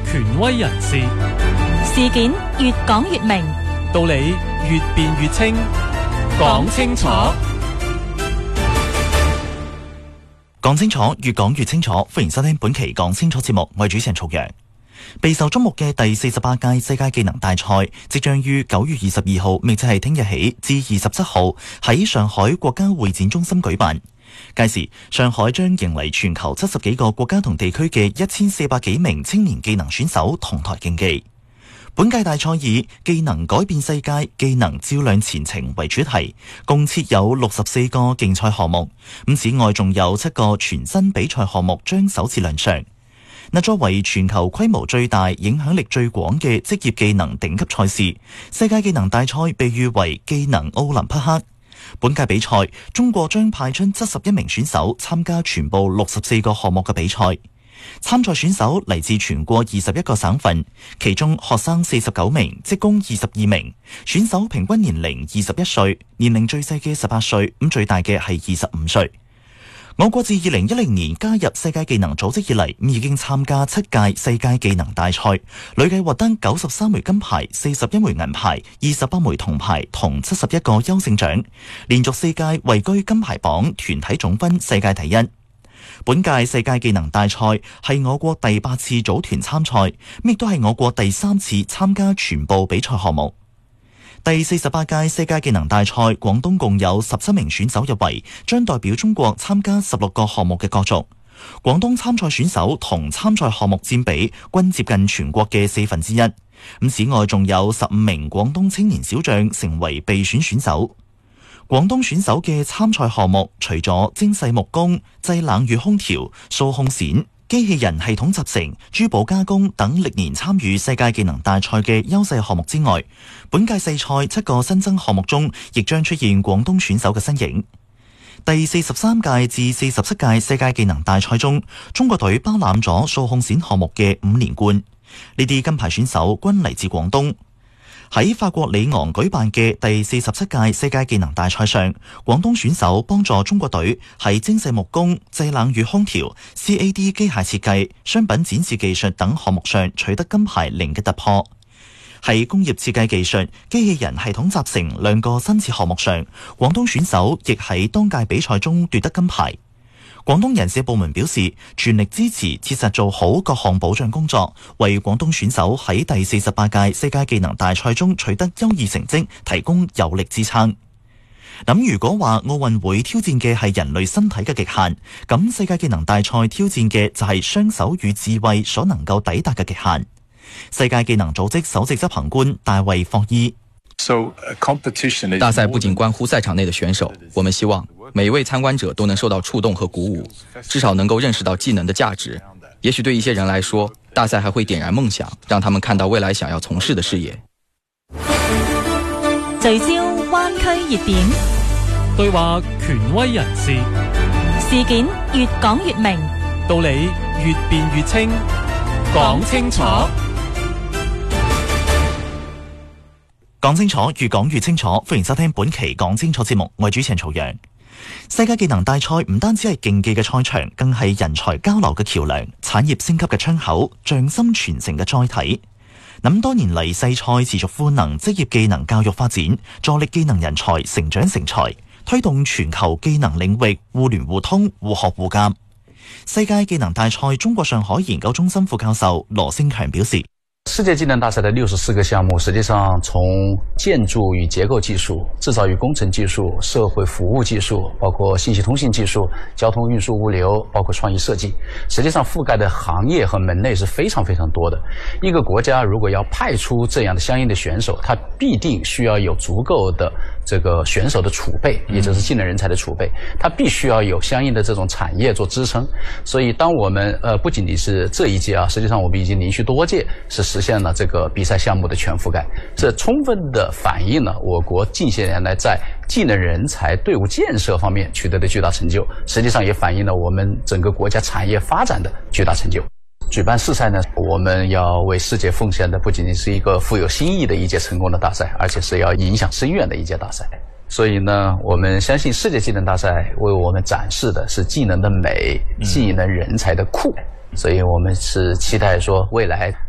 權威人士， 事件越講越明， 道理越辯越清，講清楚。 講清楚，越講越清楚。歡迎收聽本期講清楚節目，我係主持人曹陽。備受矚目嘅第48屆世界技能大賽即將於9月22號，亦即係聽日起至27號喺上海國家會展中心舉辦。屆時，上海將迎嚟全球70幾個國家同地區嘅1400幾名青年技能選手同台競技。本屆大賽以技能改變世界，技能照亮前程為主題，共設有64個競賽項目。此外，仲有7個全新比賽項目將首次亮相。作為全球規模最大、影響力最廣嘅職業技能頂級賽事，世界技能大賽被譽為技能奧林匹克。本屆比賽，中國將派出71名選手參加全部64個項目嘅比賽。參賽選手嚟自全國21個省份，其中學生49名，職工22名。選手平均年齡21歲，年齡最細嘅18歲，最大嘅係25歲。我國自2010年加入世界技能組織以嚟，已經參加7屆世界技能大賽，累計獲得93枚金牌、41枚銀牌、28枚銅牌同71個優勝獎，連續4屆位居金牌榜團體總分世界第一。本屆世界技能大賽係我國第8次組團參賽，亦都係我國第3次參加全部比賽項目。第48屆世界技能大賽，廣東共有17名選手入圍，將代表中國參加16個項目嘅角逐。廣東參賽選手同參賽項目佔比均接近全國嘅1/4。此外，仲有15名廣東青年小將成為備選選手。廣東選手嘅參賽項目除咗精細木工、製冷與空調、數控線、機器人系統集成、珠寶加工等歷年參與世界技能大賽嘅優勢項目之外，本屆世賽7個新增項目中，亦將出現廣東選手嘅身影。第43屆至47屆世界技能大賽中，中國隊包攬咗數控線項目嘅5連冠，呢啲金牌選手均嚟自廣東。喺法國里昂舉辦嘅第47屆世界技能大賽上，廣東選手幫助中國隊喺精細木工、製冷與空調、CAD 機械設計、商品展示技術等項目上取得金牌0嘅突破。喺工業設計技術、機器人系統集成2個新設項目上，廣東選手亦喺當屆比賽中奪得金牌。廣東人事部門表示，全力支持切實做好各項保障工作，為廣東選手喺第48屆世界技能大賽中取得優異成績提供有力支撐。如果話奧運會挑戰嘅係人類身體嘅極限，咁世界技能大賽挑戰嘅就係雙手與智慧所能夠抵達嘅極限。世界技能組織首席執行官大衛霍伊： 大賽不僅關乎賽場內的選手，我們希望每一位參觀者都能受到觸動和鼓舞，至少能夠認識到技能的價值。也許對一些人來說，大賽還會點燃夢想，讓他們看到未來想要從事的事業。 聚焦灣區熱點， 對話權威人士， 事件越講越明， 道理越辯越清，講清楚。 講清楚，越講越清楚。歡迎收聽本期講清楚節目，我係主持人曹陽。世界技能大賽唔單止係競技嘅賽場，更係人才交流嘅橋樑，產業升級嘅窗口，匠心傳承嘅載體。多年嚟，世賽持續賦能職業技能教育發展，助力技能人才成長成才，推動全球技能領域互聯互通、互學互鑒。世界技能大賽中國上海研究中心副教授羅星強表示， 世界技能大賽的64個項目，實際上從建築與結構技術、製造與工程技術、社會服務技術，包括信息通信技術、交通運輸物流，包括創意設計，實際上覆蓋的行業和門類是非常非常多的。一個國家如果要派出這樣的相應的選手，它必定需要有足夠的這個選手的儲備，也就是技能人才的儲備，它必須要有相應的這種產業做支撐。所以當我們不僅僅是這一屆啊，實際上我們已經連續多屆是實現了這個比賽項目的全覆蓋，這充分的反映了我國近些年來在技能人才隊伍建設方面取得的巨大成就，實際上也反映了我們整個國家產業發展的巨大成就。舉辦世賽呢，我們要為世界奉獻的不僅僅是一個富有新意的一屆成功的大賽，而且是要影響深遠的一屆大賽。所以呢，我們相信世界技能大賽為我們展示的是技能的美，技能人才的酷。所以我們是期待說未來